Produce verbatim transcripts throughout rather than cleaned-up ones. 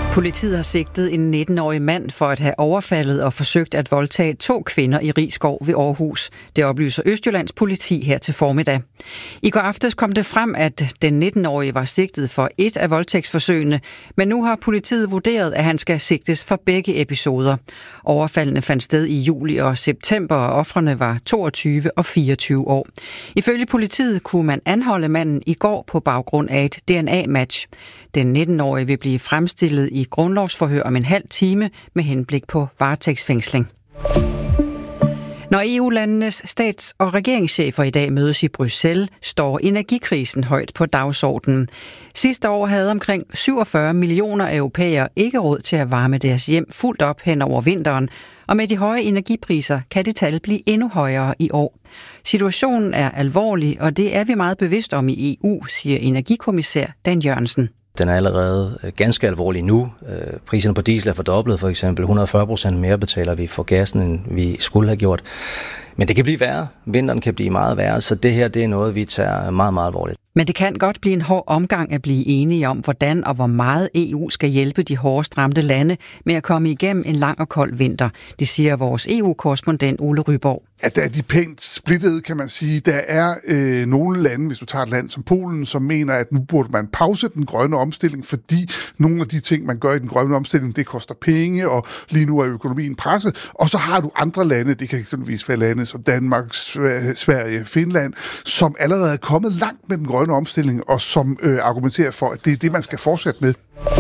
Politiet har sigtet en nitten-årig mand for at have overfaldet og forsøgt at voldtage to kvinder i Risskov ved Aarhus. Det oplyser Østjyllands politi her til formiddag. I går aftes kom det frem, at den nitten-årige var sigtet for et af voldtægtsforsøgene, men nu har politiet vurderet, at han skal sigtes for begge episoder. Overfaldene fandt sted i juli og september, og ofrene var toogtyve og fireogtyve år. Ifølge politiet kunne man anholde manden i går på baggrund af et D N A-match. Den nitten-årige vil blive fremstillet i grundlovsforhør om en halv time med henblik på varetægtsfængsling. Når E U-landenes stats- og regeringschefer i dag mødes i Bruxelles, står energikrisen højt på dagsordenen. Sidste år havde omkring syvogfyrre millioner europæere ikke råd til at varme deres hjem fuldt op hen over vinteren, og med de høje energipriser kan det tal blive endnu højere i år. Situationen er alvorlig, og det er vi meget bevidst om i E U, siger energikommissær Dan Jørgensen. Den er allerede ganske alvorlig nu. Priserne på diesel er fordoblet, for eksempel hundrede og fyrre procent mere betaler vi for gassen, end vi skulle have gjort. Men det kan blive værre. Vinteren kan blive meget værre, så det her det er noget, vi tager meget, meget alvorligt. Men det kan godt blive en hård omgang at blive enige om, hvordan og hvor meget E U skal hjælpe de hårdest ramte lande med at komme igennem en lang og kold vinter. Det siger vores E U-korrespondent Ole Ryborg. Ja, der er de pænt splittede, kan man sige. Der er øh, nogle lande, hvis du tager et land som Polen, som mener, at nu burde man pause den grønne omstilling, fordi nogle af de ting, man gør i den grønne omstilling, det koster penge, og lige nu er økonomien presset. Og så har du andre lande, det kan eksempelvis være lande som Danmark, Sverige, Finland, som allerede er kommet langt med den grønne omstilling, og som øh, argumenterer for, at det er det, man skal fortsætte med.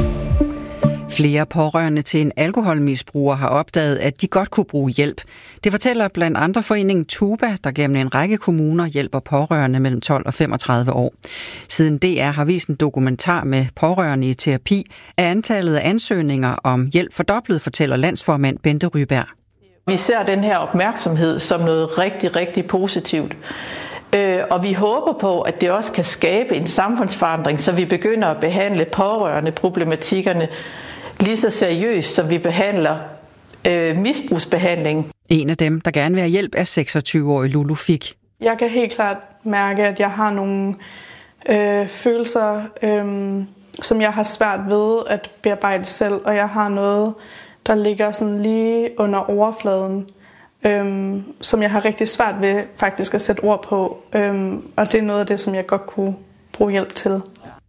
Flere pårørende til en alkoholmisbruger har opdaget, at de godt kunne bruge hjælp. Det fortæller blandt andre foreningen Tuba, der gennem en række kommuner hjælper pårørende mellem tolv og femogtredive år. Siden D R har vist en dokumentar med pårørende i terapi, er antallet af ansøgninger om hjælp fordoblet, fortæller landsformand Bente Ryberg. Vi ser den her opmærksomhed som noget rigtig, rigtig positivt. Og vi håber på, at det også kan skabe en samfundsforandring, så vi begynder at behandle pårørende problematikkerne lige så seriøst, som vi behandler øh, misbrugsbehandling. En af dem, der gerne vil have hjælp, er seksogtyve-årig Lulu Fik. Jeg kan helt klart mærke, at jeg har nogle øh, følelser, øh, som jeg har svært ved at bearbejde selv, og jeg har noget, der ligger sådan lige under overfladen, Øhm, som jeg har rigtig svært ved faktisk at sætte ord på, øhm, og det er noget af det, som jeg godt kunne bruge hjælp til.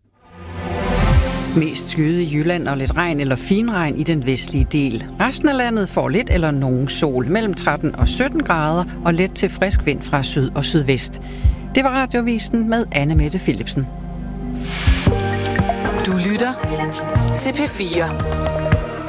Mest skyde i Jylland og lidt regn eller finregn i den vestlige del. Resten af landet får lidt eller nogen sol, mellem tretten og sytten grader og let til frisk vind fra syd og sydvest. Det var Radiovisen med Anne Mette Philipsen. Du lytter til P fire.